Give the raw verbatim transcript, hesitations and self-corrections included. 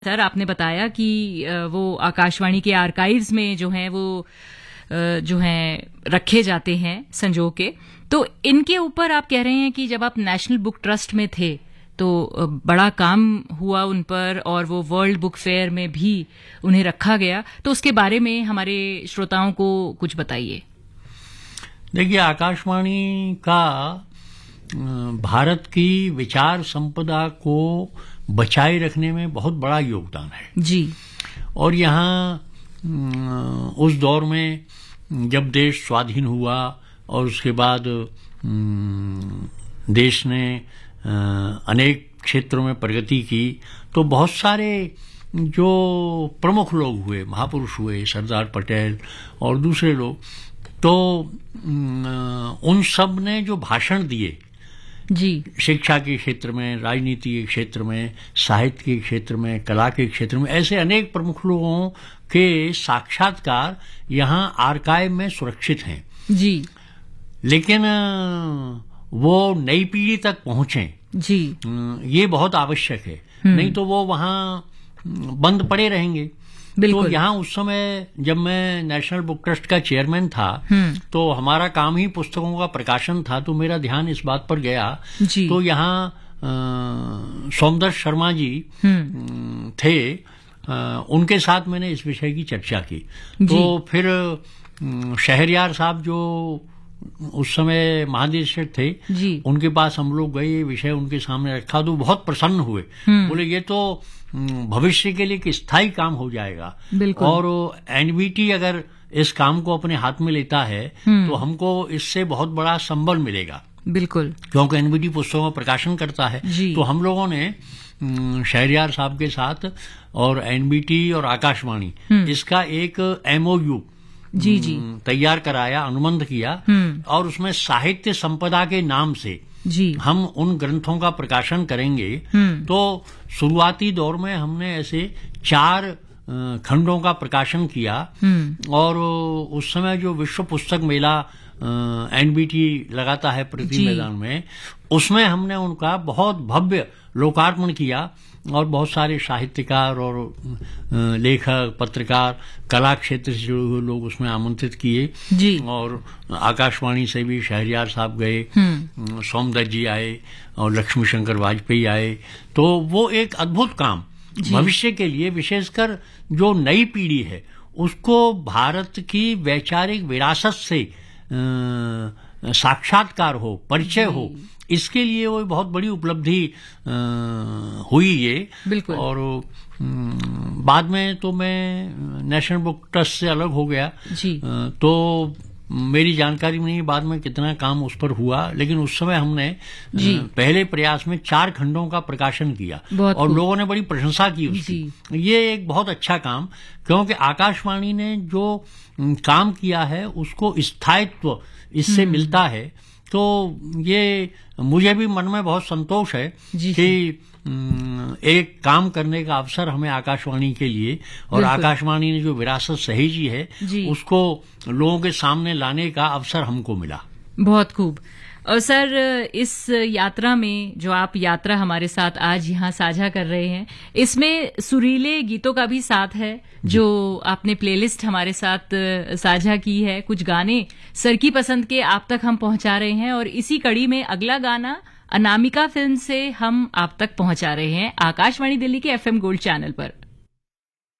Sir, आपने बताया कि वो आकाशवाणी के आर्काइव्स में जो हैं वो जो हैं रखे जाते हैं संजो के, तो इनके ऊपर आप कह रहे हैं कि जब आप नेशनल बुक ट्रस्ट में थे तो बड़ा काम हुआ उन पर और वो वर्ल्ड बुक फेयर में भी उन्हें रखा गया, तो उसके बारे में हमारे श्रोताओं को कुछ बताइए। देखिए, आकाशवाणी का भारत की विचार संपदा को बचाए रखने में बहुत बड़ा योगदान है जी। और यहाँ उस दौर में जब देश स्वाधीन हुआ और उसके बाद देश ने अनेक क्षेत्रों में प्रगति की, तो बहुत सारे जो प्रमुख लोग हुए, महापुरुष हुए, सरदार पटेल और दूसरे लोग, तो उन सब ने जो भाषण दिए जी, शिक्षा के क्षेत्र में, राजनीति के क्षेत्र में, साहित्य के क्षेत्र में, कला के क्षेत्र में, ऐसे अनेक प्रमुख लोगों के साक्षात्कार यहाँ आर्काइव में सुरक्षित हैं जी। लेकिन वो नई पीढ़ी तक पहुंचे जी, ये बहुत आवश्यक है, नहीं तो वो वहाँ बंद पड़े रहेंगे। तो यहाँ उस समय जब मैं नेशनल बुक ट्रस्ट का चेयरमैन था तो हमारा काम ही पुस्तकों का प्रकाशन था, तो मेरा ध्यान इस बात पर गया। तो यहाँ सोमदत्त शर्मा जी थे, आ, उनके साथ मैंने इस विषय की चर्चा की। तो फिर शहरयार साहब जो उस समय महानिदेशक थे जी, उनके पास हम लोग गए, ये विषय उनके सामने रखा तो बहुत प्रसन्न हुए। बोले ये तो भविष्य के लिए एक स्थायी काम हो जाएगा, और एनबीटी अगर इस काम को अपने हाथ में लेता है तो हमको इससे बहुत बड़ा संबल मिलेगा। बिल्कुल, क्योंकि एनबीटी पुस्तकों का प्रकाशन करता है। तो हम लोगों ने शहरयार साहब के साथ और एनबीटी और आकाशवाणी इसका एक एमओयू जी जी तैयार कराया, अनुबंध किया, और उसमें साहित्य संपदा के नाम से जी हम उन ग्रंथों का प्रकाशन करेंगे। तो शुरुआती दौर में हमने ऐसे चार खंडों का प्रकाशन किया, और उस समय जो विश्व पुस्तक मेला एनबीटी लगाता है पृथ्वी मैदान में, उसमें हमने उनका बहुत भव्य लोकार्पण किया, और बहुत सारे साहित्यकार और लेखक, पत्रकार, कला क्षेत्र से जुड़े हुए लोग उसमें आमंत्रित किए जी। और आकाशवाणी से भी शहरयार साहब गए, सोमदत्त जी आए और लक्ष्मी शंकर वाजपेयी आए। तो वो एक अद्भुत काम भविष्य के लिए, विशेषकर जो नई पीढ़ी है उसको भारत की वैचारिक विरासत से साक्षात्कार हो, परिचय हो, इसके लिए वो बहुत बड़ी उपलब्धि हुई ये। बिल्कुल। और बाद में तो मैं नेशनल बुक ट्रस्ट से अलग हो गया जी। तो मेरी जानकारी में नहीं बाद में कितना काम उस पर हुआ, लेकिन उस समय हमने पहले प्रयास में चार खंडों का प्रकाशन किया और लोगों ने बड़ी प्रशंसा की उसकी। ये एक बहुत अच्छा काम, क्योंकि आकाशवाणी ने जो काम किया है उसको स्थायित्व इससे मिलता है। तो ये मुझे भी मन में बहुत संतोष है कि एक काम करने का अवसर हमें आकाशवाणी के लिए, और आकाशवाणी ने जो विरासत सहेजी है उसको लोगों के सामने लाने का अवसर हमको मिला। बहुत खूब। और सर, इस यात्रा में जो आप यात्रा हमारे साथ आज यहाँ साझा कर रहे हैं, इसमें सुरीले गीतों का भी साथ है जो आपने प्लेलिस्ट हमारे साथ साझा की है। कुछ गाने सर की पसंद के आप तक हम पहुंचा रहे हैं, और इसी कड़ी में अगला गाना अनामिका फिल्म से हम आप तक पहुंचा रहे हैं आकाशवाणी दिल्ली के एफएम गोल्ड चैनल पर।